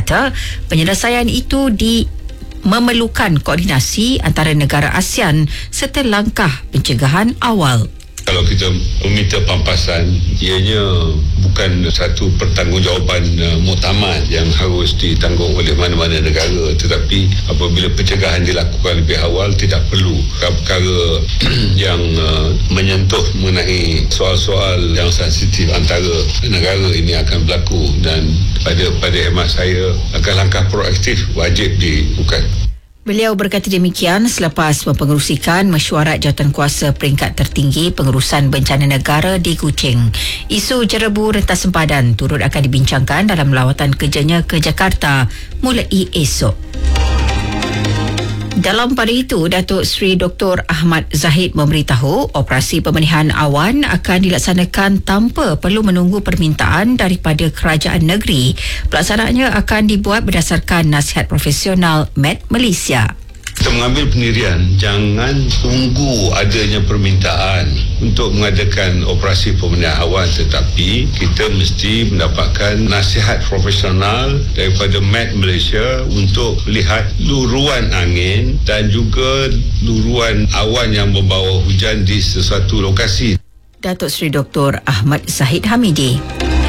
berkata penyelesaian itu memerlukan koordinasi antara negara ASEAN serta langkah pencegahan awal. Kalau kita meminta pampasan, ianya bukan satu pertanggungjawaban muktamad yang harus ditanggung oleh mana-mana negara, tetapi apabila pencegahan dilakukan lebih awal, tidak perlu perkara yang menyentuh mengenai soal-soal yang sensitif antara negara ini akan berlaku, dan pada hemat saya langkah proaktif wajib dilakukan. Beliau berkata demikian selepas mempengerusikan mesyuarat jawatankuasa peringkat tertinggi pengurusan bencana negara di Kuching. Isu jerebu rentas sempadan turut akan dibincangkan dalam lawatan kerjanya ke Jakarta mulai esok. Dalam pada itu, Datuk Seri Dr. Ahmad Zahid memberitahu operasi pemenihan awan akan dilaksanakan tanpa perlu menunggu permintaan daripada kerajaan negeri. Pelaksanaannya akan dibuat berdasarkan nasihat profesional Met Malaysia. Kita mengambil pendirian jangan tunggu adanya permintaan untuk mengadakan operasi pemenihan awan, tetapi kita mesti mendapatkan nasihat profesional daripada Met Malaysia untuk melihat luruan angin dan juga luruan awan yang membawa hujan di sesuatu lokasi. Datuk Seri Dr. Ahmad Zahid Hamidi.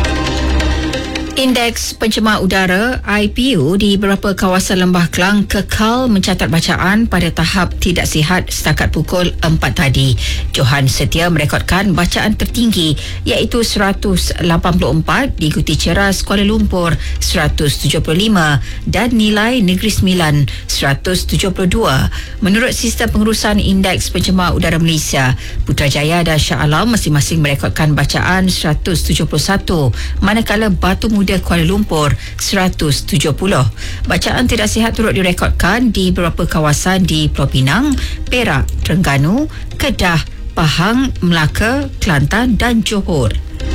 Indeks pencemar udara IPU di beberapa kawasan Lembah Kelang kekal mencatat bacaan pada tahap tidak sihat setakat pukul 4 tadi. Johan Setia merekodkan bacaan tertinggi iaitu 184, diikuti Ceras Kuala Lumpur 175 dan Nilai Negeri Sembilan 172. Menurut sistem pengurusan indeks pencemar udara Malaysia, Putrajaya dan Shah Alam masing-masing merekodkan bacaan 171, manakala Batu Muda Kuala Lumpur 170. Bacaan tidak sihat turut direkodkan di beberapa kawasan di Pulau Pinang, Perak, Terengganu, Kedah, Pahang, Melaka, Kelantan dan Johor.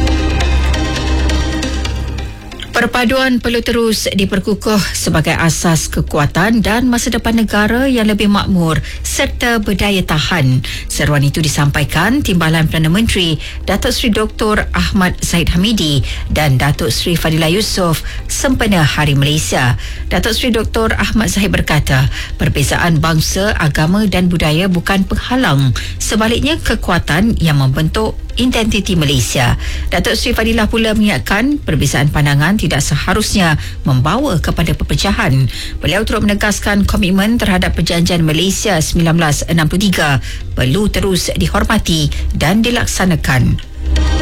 Perpaduan perlu terus diperkukuh sebagai asas kekuatan dan masa depan negara yang lebih makmur serta berdaya tahan. Seruan itu disampaikan Timbalan Perdana Menteri Datuk Seri Dr. Ahmad Zahid Hamidi dan Datuk Seri Fadilah Yusof sempena Hari Malaysia. Datuk Seri Dr. Ahmad Zahid berkata, perbezaan bangsa, agama dan budaya bukan penghalang, sebaliknya kekuatan yang membentuk identiti Malaysia. Datuk Seri Fadilah pula mengingatkan perbezaan pandangan tidak seharusnya membawa kepada perpecahan. Beliau turut menegaskan komitmen terhadap Perjanjian Malaysia 1963 perlu terus dihormati dan dilaksanakan.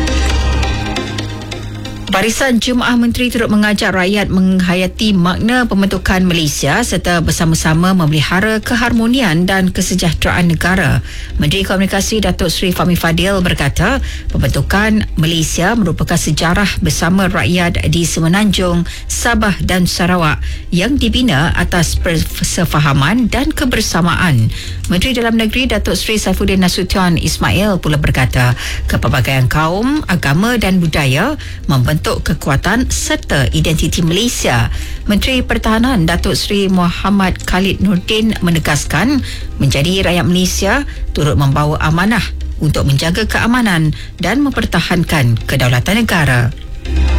Barisan Jemaah Menteri turut mengajak rakyat menghayati makna pembentukan Malaysia serta bersama-sama memelihara keharmonian dan kesejahteraan negara. Menteri Komunikasi Datuk Seri Fahmi Fadil berkata, pembentukan Malaysia merupakan sejarah bersama rakyat di Semenanjung, Sabah dan Sarawak yang dibina atas persefahaman dan kebersamaan. Menteri Dalam Negeri Datuk Seri Saifuddin Nasution Ismail pula berkata, kepelbagaian kaum, agama dan budaya membentuk kekuatan serta identiti Malaysia. Menteri Pertahanan Datuk Seri Muhammad Khalid Nordin menegaskan menjadi rakyat Malaysia turut membawa amanah untuk menjaga keamanan dan mempertahankan kedaulatan negara.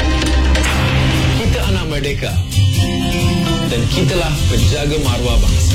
Kita anak merdeka dan kitalah penjaga maruah bangsa.